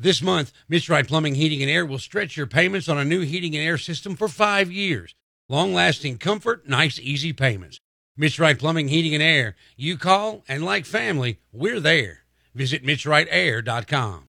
This month, Mitch Wright Plumbing, Heating, and Air will stretch your payments on a new heating and air system for 5 years. Long-lasting comfort, nice, easy payments. Mitch Wright Plumbing, Heating, and Air. You call, and like family, we're there. Visit MitchWrightAir.com.